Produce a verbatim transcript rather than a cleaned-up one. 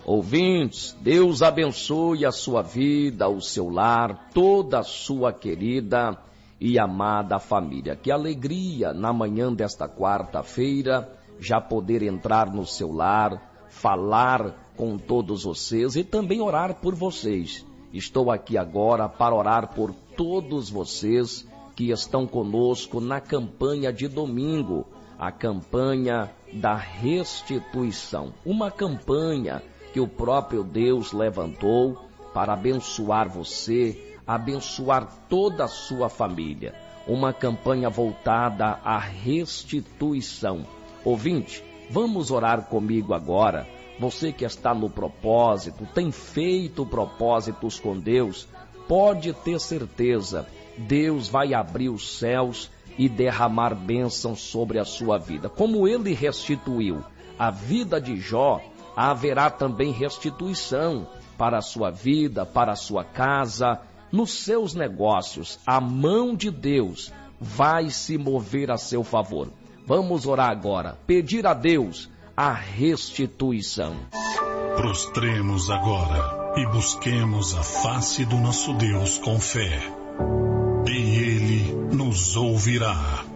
Ouvintes, Deus abençoe a sua vida, o seu lar, toda a sua querida e amada família. Que alegria na manhã desta quarta-feira já poder entrar no seu lar, falar com todos vocês e também orar por vocês. Estou aqui agora para orar por todos vocês que estão conosco na campanha de domingo, a campanha da restituição. Uma campanha que o próprio Deus levantou para abençoar você, abençoar toda a sua família. Uma campanha voltada à restituição. Ouvinte, vamos orar comigo agora. Você que está no propósito, tem feito propósitos com Deus, pode ter certeza, Deus vai abrir os céus e derramar bênçãos sobre a sua vida. Como Ele restituiu a vida de Jó, haverá também restituição para a sua vida, para a sua casa, nos seus negócios. A mão de Deus vai se mover a seu favor. Vamos orar agora, pedir a Deus a restituição. Prostremos agora e busquemos a face do nosso Deus com fé. E Ele nos ouvirá.